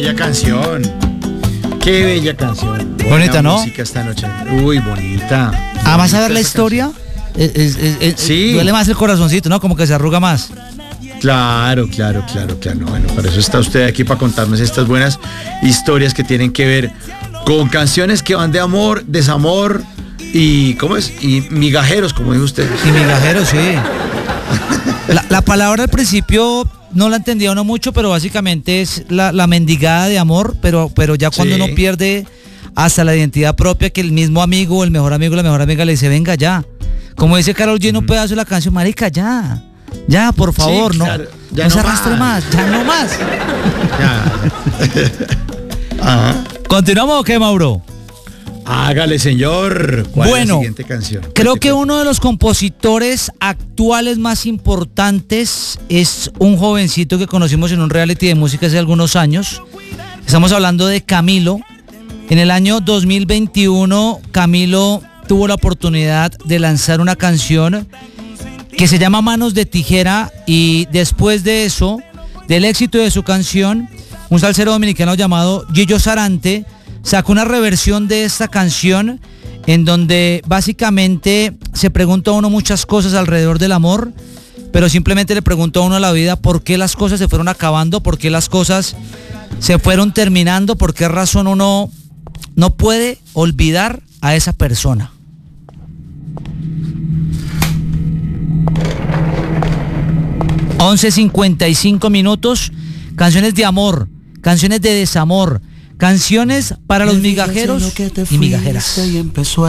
bella canción. Qué bella canción. Buena bonita, ¿no? Música esta noche. Uy, bonita. Además, a ver la historia, Sí. duele más el corazoncito, ¿no? Como que se arruga más. Claro. Bueno, para eso está usted aquí, para contarnos estas buenas historias que tienen que ver con canciones que van de amor, desamor y, ¿cómo es? Y migajeros, como dijo usted. Y migajero, sí. La palabra al principio no la entendía uno mucho, pero básicamente es la mendigada de amor, pero ya cuando Sí. uno pierde hasta la identidad propia, que el mismo amigo o el mejor amigo o la mejor amiga le dice, venga ya. Como dice Karol G en un pedazo de la canción, marica, ya, por favor, Sí, claro, ya no se no arrastre más, ya no más. Ya. Ajá. ¿Continuamos o qué, Mauro? Hágale, señor. ¿Cuál es Bueno, la siguiente canción? Creo que uno de los compositores actuales más importantes es un jovencito que conocimos en un reality de música hace algunos años. Estamos hablando de Camilo. En el año 2021, Camilo tuvo la oportunidad de lanzar una canción que se llama Manos de Tijera, y después de eso, del éxito de su canción, un salsero dominicano llamado Gillo Sarante sacó una reversión de esta canción en donde básicamente se pregunta a uno muchas cosas alrededor del amor, pero simplemente le preguntó a uno a la vida por qué las cosas se fueron acabando, por qué las cosas se fueron terminando, por qué razón uno no puede olvidar a esa persona. (11:55), canciones de amor, canciones de desamor, canciones para los migajeros y migajeras.